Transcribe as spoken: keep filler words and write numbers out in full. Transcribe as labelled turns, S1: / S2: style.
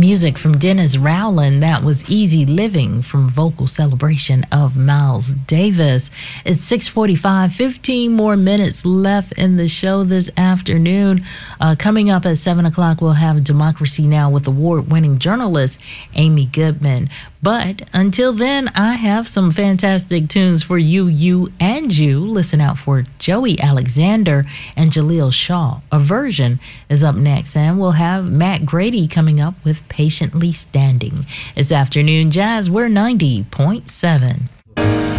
S1: Music from Dennis Rowland. That was Easy Living from Vocal Celebration of Miles Davis. It's six forty-five, fifteen more minutes left in the show this afternoon. Uh, coming up at seven o'clock, we'll have Democracy Now! With award-winning journalist Amy Goodman. But until then, I have some fantastic tunes for you, you, and you. Listen out for Joey Alexander and Jaleel Shaw. A Version is up next, and we'll have Matt Grady coming up with Patiently Standing. It's Afternoon Jazz. We're ninety point seven.